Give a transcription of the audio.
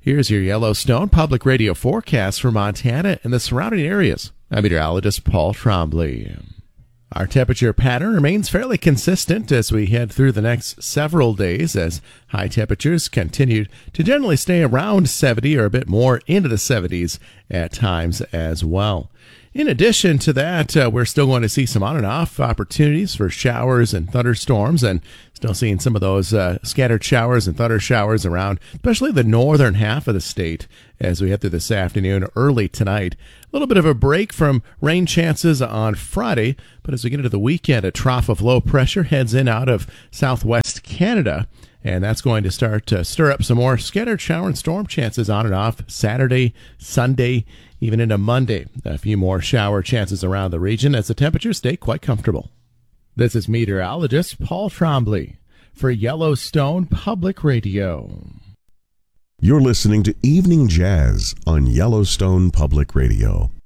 Here's your Yellowstone Public Radio forecast for Montana and the surrounding areas. I'm meteorologist Paul Trombley. Our temperature pattern remains fairly consistent as we head through the next several days, as high temperatures continue to generally stay around 70 or a bit more into the 70s at times as well. In addition to that, we're still going to see some on and off opportunities for showers and thunderstorms, and still seeing some of those scattered showers and thunder showers around, especially the northern half of the state as we head through this afternoon, early tonight. A little bit of a break from rain chances on Friday, but as we get into the weekend, a trough of low pressure heads in out of southwest Canada, and that's going to start to stir up some more scattered shower and storm chances on and off Saturday, Sunday, even into Monday. A few more shower chances around the region as the temperatures stay quite comfortable. This is meteorologist Paul Trombley for Yellowstone Public Radio. You're listening to Evening Jazz on Yellowstone Public Radio.